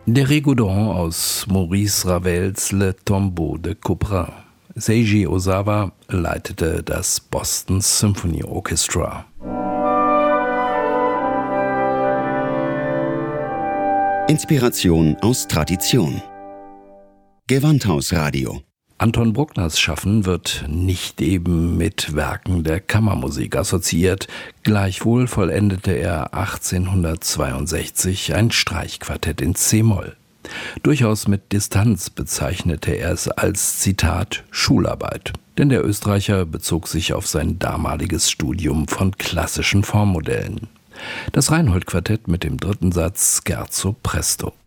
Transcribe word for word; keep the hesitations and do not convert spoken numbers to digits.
Der Rigaudon aus Maurice Ravels Le Tombeau de Couperin. Seiji Ozawa leitete das Boston Symphony Orchestra. Inspiration aus Tradition. Gewandhausradio. Anton Bruckners Schaffen wird nicht eben mit Werken der Kammermusik assoziiert. Gleichwohl vollendete er achtzehnhundertzweiundsechzig ein Streichquartett in C-Moll. Durchaus mit Distanz bezeichnete er es als, Zitat, Schularbeit. Denn der Österreicher bezog sich auf sein damaliges Studium von klassischen Formmodellen. Das Reinhold-Quartett mit dem dritten Satz Scherzo Presto.